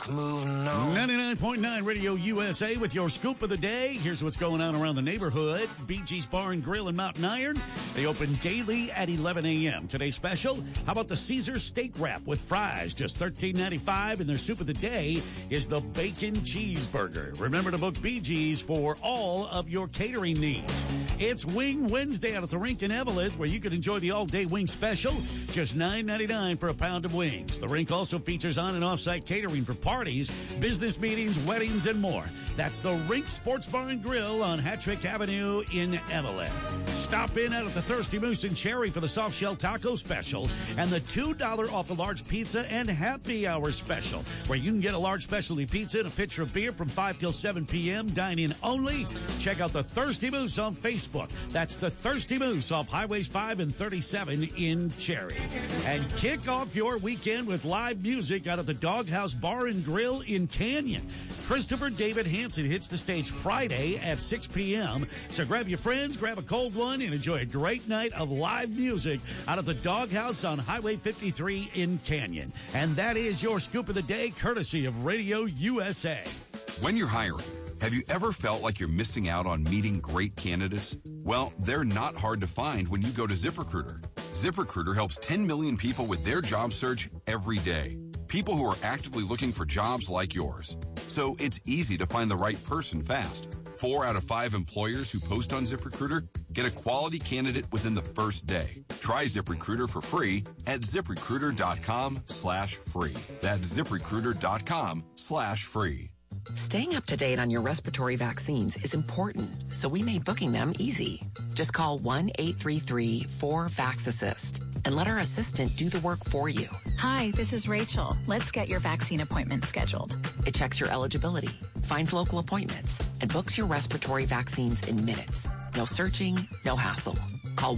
truck moving on. 99.9 Radio USA with your scoop of the day. Here's what's going on around the neighborhood. Bee Gees Bar and Grill in Mountain Iron. They open daily at 11 a.m. Today's special, how about the Caesar steak wrap with fries? Just $13.95. And their soup of the day is the bacon cheeseburger. Remember to book Bee Gees for all of your catering needs. It's Wing Wednesday out at the rink in Evelyn, where you can enjoy the all-day wing special. Just $9.99 for a pound of wings. The rink also features on- and off-site catering for parties, business meetings, weddings, and more. That's the Rink Sports Bar and Grill on Hattrick Avenue in Evelyn. Stop in out at the Thirsty Moose in Cherry for the soft shell taco special and the $2 off a large pizza and happy hour special, where you can get a large specialty pizza and a pitcher of beer from 5 till 7 p.m. Dine-in only. Check out the Thirsty Moose on Facebook. That's the Thirsty Moose off Highways 5 and 37 in Cherry. And kick off your weekend with live music out at the Doghouse Bar and Grill in Canyon. Christopher David Hansen hits the stage Friday at 6 p.m. So grab your friends, grab a cold one, and enjoy a great night of live music out of the Doghouse on Highway 53 in Canyon. And that is your scoop of the day, courtesy of Radio USA. When you're hiring, have you ever felt like you're missing out on meeting great candidates? Well, they're not hard to find when you go to ZipRecruiter. ZipRecruiter helps 10 million people with their job search every day. People who are actively looking for jobs like yours. So it's easy to find the right person fast. 4 out of 5 employers who post on ZipRecruiter get a quality candidate within the first day. Try ZipRecruiter for free at ZipRecruiter.com/free. That's ZipRecruiter.com/free. Staying up to date on your respiratory vaccines is important, so we made booking them easy. Just call 1-833-4-VAX-ASSIST and let our assistant do the work for you. Hi, this is Rachel. Let's get your vaccine appointment scheduled. It checks your eligibility, finds local appointments, and books your respiratory vaccines in minutes. No searching, no hassle. Call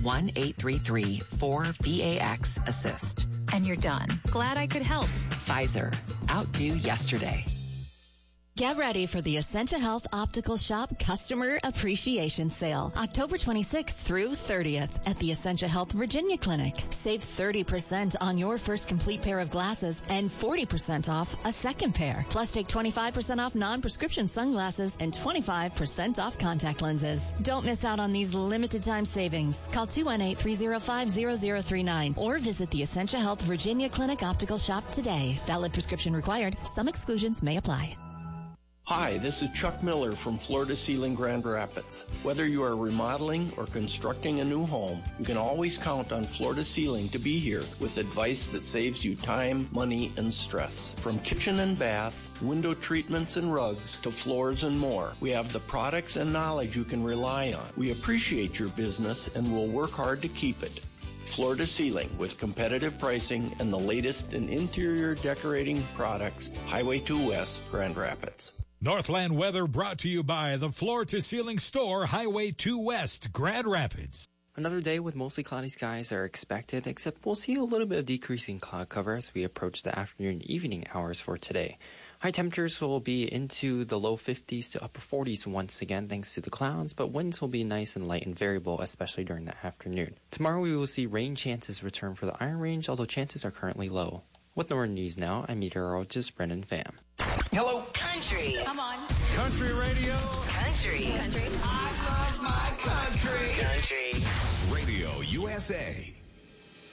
1-833-4-VAX-ASSIST. And you're done. Glad I could help. Pfizer. Outdo yesterday. Get ready for the Essentia Health Optical Shop Customer Appreciation Sale, October 26th through 30th at the Essentia Health Virginia Clinic. Save 30% on your first complete pair of glasses and 40% off a second pair. Plus take 25% off non-prescription sunglasses and 25% off contact lenses. Don't miss out on these limited time savings. Call 218-305-0039 or visit the Essentia Health Virginia Clinic Optical Shop today. Valid prescription required. Some exclusions may apply. Hi, this is Chuck Miller from Floor to Ceiling Grand Rapids. Whether you are remodeling or constructing a new home, you can always count on Floor to Ceiling to be here with advice that saves you time, money, and stress. From kitchen and bath, window treatments and rugs, to floors and more, we have the products and knowledge you can rely on. We appreciate your business and will work hard to keep it. Floor to Ceiling with competitive pricing and the latest in interior decorating products. Highway 2 West, Grand Rapids. Northland weather brought to you by the Floor to Ceiling Store, Highway 2 West, Grand Rapids. Another day with mostly cloudy skies are expected, except we'll see a little bit of decreasing cloud cover as we approach the afternoon and evening hours for today. High temperatures will be into the low 50s to upper 40s once again thanks to the clouds, but winds will be nice and light and variable, especially during the afternoon. Tomorrow we will see rain chances return for the Iron Range, although chances are currently low. With Northern News now, I'm meteorologist Brendan Pham. Hello. Country. Come on. Country radio. Country. I love my country. Country. Radio USA.